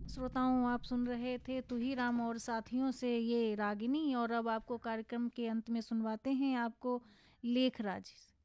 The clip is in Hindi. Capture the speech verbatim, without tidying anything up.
श्रोताओं, आप सुन रहे थे तू ही राम और साथियों से ये रागिनी, और अब आपको कार्यक्रम के अंत में सुनवाते हैं आपको लेखराज।